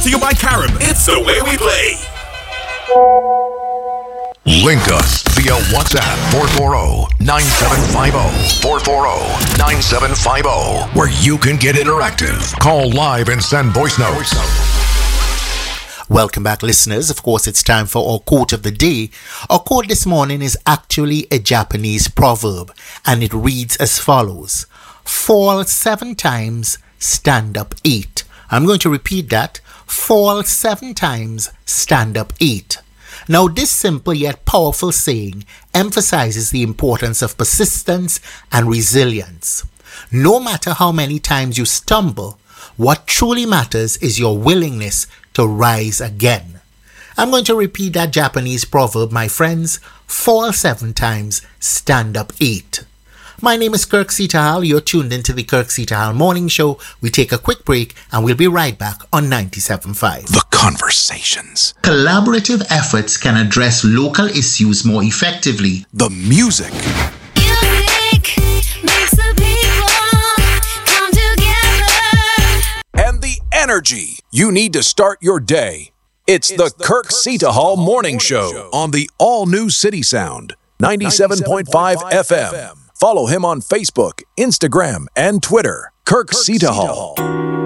To you by Carom. It's the way we play. Link us via WhatsApp 440-9750. 440-9750. Where you can get interactive. Call live and send voice notes. Welcome back, listeners. Of course, it's time for our quote of the day. Our quote this morning is actually a Japanese proverb, and it reads as follows. Fall 7 times, stand up 8. I'm going to repeat that. Fall 7 times, stand up 8. Now, this simple yet powerful saying emphasizes the importance of persistence and resilience. No matter how many times you stumble, what truly matters is your willingness to rise again. I'm going to repeat that Japanese proverb, my friends. Fall 7 times, stand up 8. My name is Kirk Sitahal. You're tuned into the Kirk Sitahal Morning Show. We take a quick break and we'll be right back on 97.5. The Conversations. Collaborative efforts can address local issues more effectively. The music. Music makes the people come together. And the energy you need to start your day. It's the Kirk Sitahal Morning Show on the all-new City Sound, 97.5 FM. Follow him on Facebook, Instagram, and Twitter, Kirk Sitahal.